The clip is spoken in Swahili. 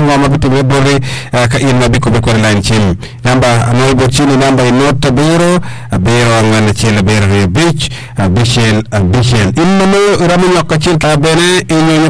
ngoma bitu bore ka ina biko be ko line chin namba no bo chin namba inota bero ngana chela bero beach bishel inno ramu yakka chin ka bene inyo